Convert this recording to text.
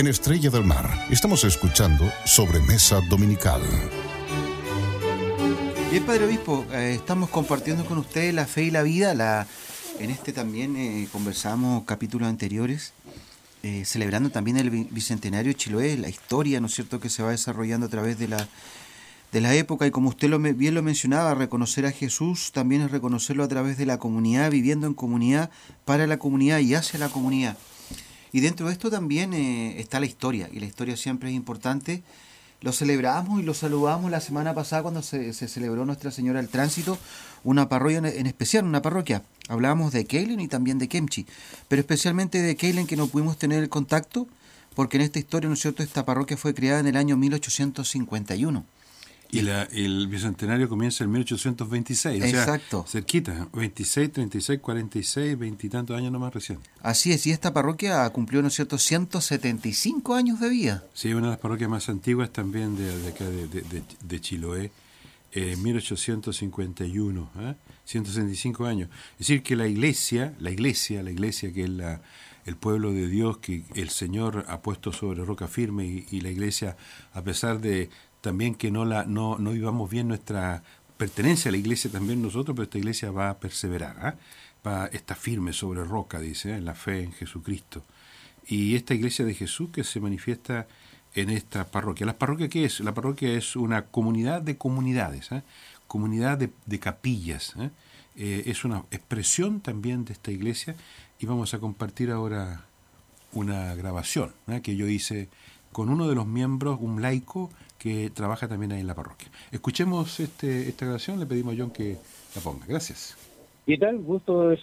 En Estrella del Mar estamos escuchando Sobremesa Dominical. Bien, Padre Obispo, estamos compartiendo con ustedes la fe y la vida. En este también conversamos capítulos anteriores, celebrando también el Bicentenario de Chiloé, la historia, ¿no es cierto?, que se va desarrollando a través de la época. Y como usted bien lo mencionaba, reconocer a Jesús también es reconocerlo a través de la comunidad, viviendo en comunidad, para la comunidad y hacia la comunidad. Y dentro de esto también está la historia, y la historia siempre es importante. Lo celebramos y lo saludamos la semana pasada cuando se celebró Nuestra Señora del Tránsito, una parroquia en especial, una parroquia. Hablábamos de Keilen y también de Kemchi, pero especialmente de Keilen, que no pudimos tener el contacto, porque en esta historia, ¿no es cierto?, esta parroquia fue creada en el año 1851. Y el Bicentenario comienza en 1826, exacto. O sea, cerquita, 26, 36, 46, 20 y tantos años nomás recién. Así es, y esta parroquia cumplió, ¿no es cierto?, 175 años de vida. Sí, una de las parroquias más antiguas también de acá de Chiloé, 1851, 165 años. Es decir, que la iglesia que es el pueblo de Dios, que el Señor ha puesto sobre roca firme, y la iglesia, a pesar de también que no vivamos bien nuestra pertenencia a la iglesia también nosotros, pero esta iglesia va a perseverar, está firme sobre roca, dice, en la fe en Jesucristo. Y esta iglesia de Jesús que se manifiesta en esta parroquia. ¿La parroquia qué es? La parroquia es una comunidad de comunidades, comunidad de capillas. Es una expresión también de esta iglesia, y vamos a compartir ahora una grabación que yo hice con uno de los miembros, un laico que trabaja también ahí en la parroquia. Escuchemos esta grabación, le pedimos a John que la ponga. Gracias. ¿Qué tal? Gusto de